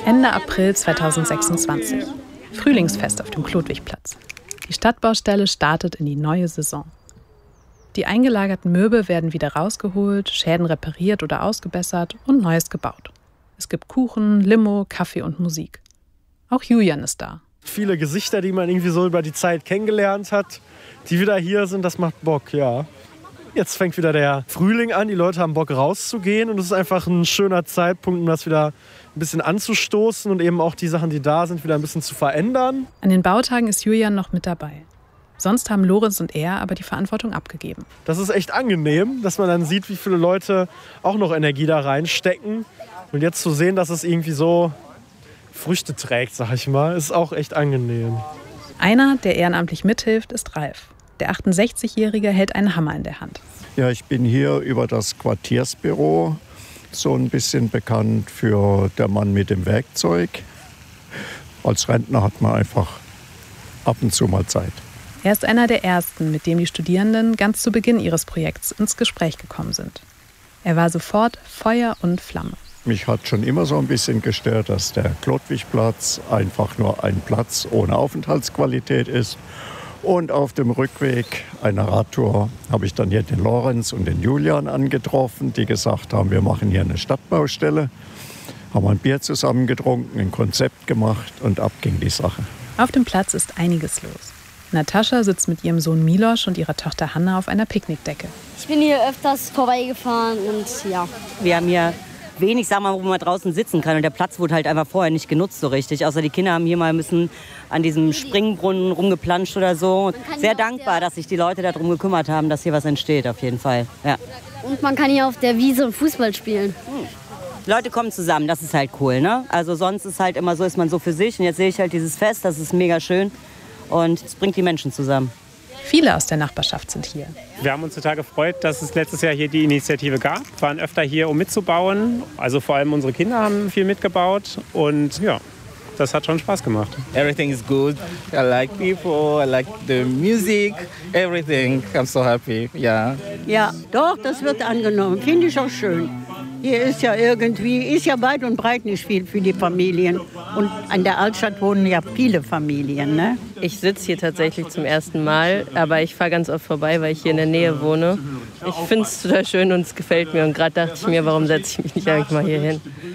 Ende April 2026. Frühlingsfest auf dem Chlodwigplatz. Die Stadtbaustelle startet in die neue Saison. Die eingelagerten Möbel werden wieder rausgeholt, Schäden repariert oder ausgebessert und Neues gebaut. Es gibt Kuchen, Limo, Kaffee und Musik. Auch Julian ist da. Viele Gesichter, die man irgendwie so über die Zeit kennengelernt hat, die wieder hier sind, das macht Bock, ja. Jetzt fängt wieder der Frühling an, die Leute haben Bock rauszugehen und es ist einfach ein schöner Zeitpunkt, um das wieder ein bisschen anzustoßen und eben auch die Sachen, die da sind, wieder ein bisschen zu verändern. An den Bautagen ist Julian noch mit dabei. Sonst haben Lorenz und er aber die Verantwortung abgegeben. Das ist echt angenehm, dass man dann sieht, wie viele Leute auch noch Energie da reinstecken. Und jetzt zu sehen, dass es irgendwie so Früchte trägt, sag ich mal, ist auch echt angenehm. Einer, der ehrenamtlich mithilft, ist Ralf. Der 68-Jährige hält einen Hammer in der Hand. Ja, ich bin hier über das Quartiersbüro so ein bisschen bekannt für der Mann mit dem Werkzeug. Als Rentner hat man einfach ab und zu mal Zeit. Er ist einer der Ersten, mit dem die Studierenden ganz zu Beginn ihres Projekts ins Gespräch gekommen sind. Er war sofort Feuer und Flamme. Mich hat schon immer so ein bisschen gestört, dass der Chlodwigplatz einfach nur ein Platz ohne Aufenthaltsqualität ist. Und auf dem Rückweg einer Radtour habe ich dann hier den Lorenz und den Julian angetroffen, die gesagt haben, wir machen hier eine Stadtbaustelle. Haben ein Bier zusammen getrunken, ein Konzept gemacht und ab ging die Sache. Auf dem Platz ist einiges los. Natascha sitzt mit ihrem Sohn Miloš und ihrer Tochter Hanna auf einer Picknickdecke. Ich bin hier öfters vorbeigefahren und ja. Wir haben hier wenig, sagen wir mal, wo man draußen sitzen kann. Und der Platz wurde halt einfach vorher nicht genutzt so richtig. Außer die Kinder haben hier mal müssen an diesem Springbrunnen rumgeplanscht oder so. Sehr dankbar, dass sich die Leute darum gekümmert haben, dass hier was entsteht, auf jeden Fall. Ja. Und man kann hier auf der Wiese Fußball spielen. Leute kommen zusammen, das ist halt cool, ne? Also sonst ist halt immer so, ist man so für sich. Und jetzt sehe ich halt dieses Fest, das ist mega schön. Und es bringt die Menschen zusammen. Viele aus der Nachbarschaft sind hier. Wir haben uns total gefreut, dass es letztes Jahr hier die Initiative gab. Wir waren öfter hier, um mitzubauen. Also vor allem unsere Kinder haben viel mitgebaut. Und ja, das hat schon Spaß gemacht. Everything is good. I like people, I like the music, everything. I'm so happy, yeah. Ja, doch, das wird angenommen. Finde ich auch schön. Hier ist ja weit und breit nicht viel für die Familien. Und an der Altstadt wohnen ja viele Familien, ne? Ich sitze hier tatsächlich zum ersten Mal, aber ich fahre ganz oft vorbei, weil ich hier in der Nähe wohne. Ich finde es total schön und es gefällt mir. Und gerade dachte ich mir, warum setze ich mich nicht eigentlich mal hier hin?